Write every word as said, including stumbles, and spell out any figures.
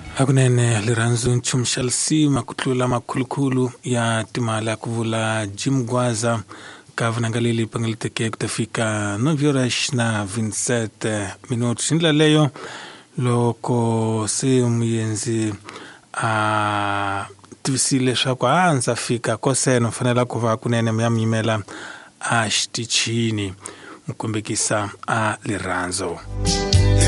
Hakunene liranzu nchumshalsi makutlula makulukulu ya timala kuvula Jim Gwaza kavna ngalili pangaliteke kutafika novyorash na vingt-sept minutos. Sinila leyo loko si umiyenzi a tivisile shakwa anza fika koseno fanela kuva kunene myamimela a shtichini mkumbikisa a liranzo.